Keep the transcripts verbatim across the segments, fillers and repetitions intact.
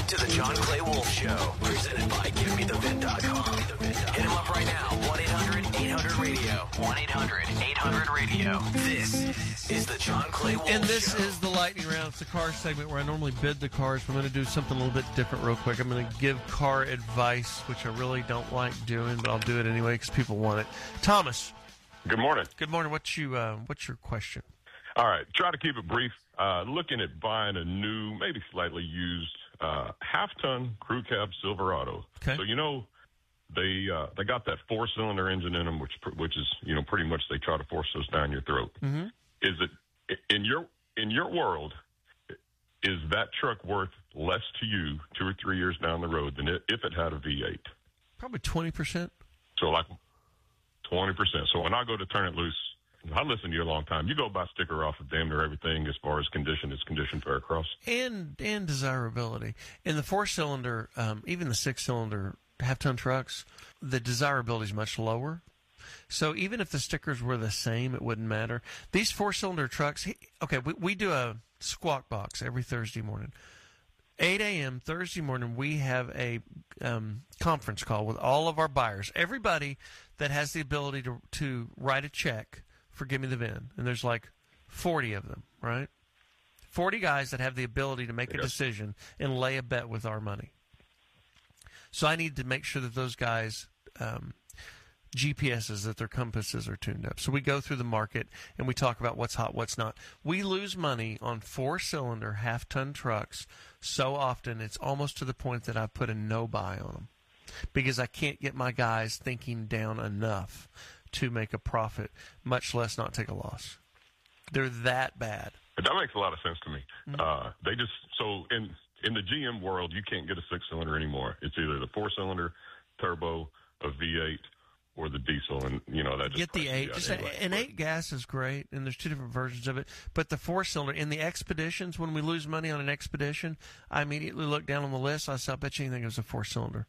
to the John Clay Wolf Show, presented by Give Me The Vin dot com. Hit him up right now, one eight hundred eight hundred radio. one eight hundred eight hundred radio. This is the John Clay Wolf Show. And this is the lightning round. It's the car segment where I normally bid the cars. We're going to do something a little bit different real quick. I'm going to give car advice, which I really don't like doing, but I'll do it anyway because people want it. Thomas. Good morning. Good morning. What's you? Uh, what's your question? All right. Try to keep it brief. Uh, looking at buying a new, maybe slightly used, uh, half-ton crew cab Silverado. Okay. So, you know, they uh, they got that four-cylinder engine in them, which which is, you know, pretty much they try to force those down your throat. Mm-hmm. Is it, in your in your world, is that truck worth less to you two or three years down the road than it, if it had a V eight? Probably twenty percent. So, like, twenty percent. So when I go to turn it loose, I listen to you a long time. You go buy sticker off of damn near everything as far as condition is condition fair across. And and desirability. In the four-cylinder, um, even the six-cylinder half-ton trucks, the desirability is much lower. So even if the stickers were the same, it wouldn't matter. These four-cylinder trucks, okay, we, we do a Squawk Box every Thursday morning. eight a.m. Thursday morning, we have a um, conference call with all of our buyers. Everybody that has the ability to to write a check for Give Me the Vin. And there's like forty of them, right? forty guys that have the ability to make a decision and lay a bet with our money. So I need to make sure that those guys, um, G P S's, that their compasses are tuned up. So we go through the market and we talk about what's hot, what's not. We lose money on four-cylinder, half-ton trucks so often it's almost to the point that I put a no-buy on them because I can't get my guys thinking down enough to make a profit, much less not take a loss. They're that bad. That makes a lot of sense to me. Mm-hmm. Uh, they just so in in the G M world, you can't get a six cylinder anymore. It's either the four cylinder turbo, a V eight, or the diesel, and you know that just get the eight. Just anyway. An eight gas is great, and there's two different versions of it. But the four cylinder in the expeditions, when we lose money on an expedition, I immediately look down on the list. I said, I bet you anything it was a four cylinder.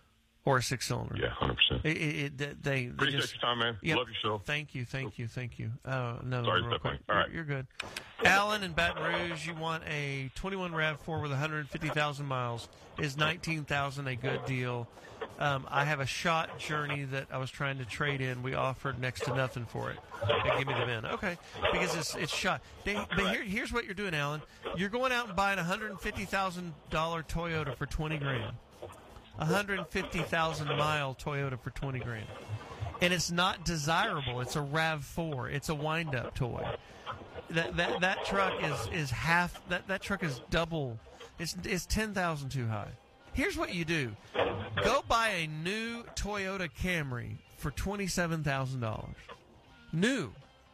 Or a six-cylinder. Yeah, one hundred percent. It, it, it, they, they Appreciate just, your time, man. Yep. Love your show. Thank you, thank you, thank you. Uh, no, Sorry, real quick. All right. You're, you're good. Alan in Baton Rouge, you want a twenty-one RAV four with one hundred fifty thousand miles. Is nineteen thousand dollars a good deal? Um, I have a shot Journey that I was trying to trade in. We offered next to nothing for it. They give me the V I N. Okay, because it's it's shot. They, but here, here's what you're doing, Alan. You're going out and buying a one hundred fifty thousand dollars Toyota for twenty grand. one hundred fifty thousand mile Toyota for twenty grand. And it's not desirable. It's a RAV four. It's a wind-up toy. That that that truck is is half that that truck is double. It's it's ten thousand too high. Here's what you do. Go buy a new Toyota Camry for twenty-seven thousand dollars. New.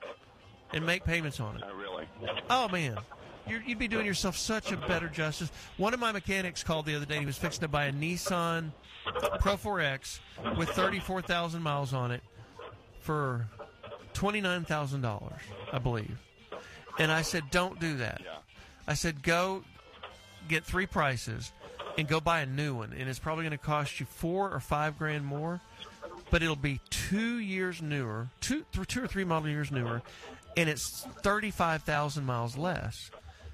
And make payments on it. Not really. Oh man. You're, you'd be doing yourself such a better justice. One of my mechanics called the other day. He was fixing to buy a Nissan Pro four X with thirty-four thousand miles on it for twenty-nine thousand dollars, I believe. And I said, don't do that. Yeah. I said, go get three prices and go buy a new one. And it's probably going to cost you four or five grand more, but it'll be two years newer, two, th- two or three model years newer, and it's thirty-five thousand miles less.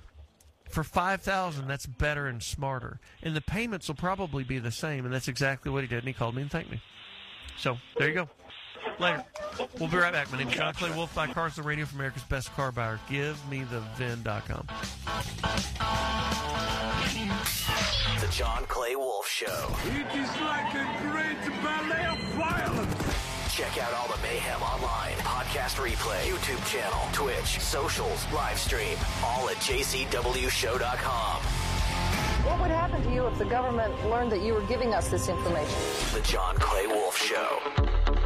For five thousand dollars, that's better and smarter. And the payments will probably be the same, and that's exactly what he did, and he called me and thanked me. So, there you go. Later. We'll be right back. My name is John Clay Wolf. Buy cars on the radio from America's Best Car Buyer. Give me the Vin dot com. The John Clay Wolf Show. It is like a great ballet of violence. Check out all the mayhem online. Podcast replay, YouTube channel, Twitch, socials, live stream, all at j c w show dot com. What would happen to you if the government learned that you were giving us this information? The John Clay Wolf Show.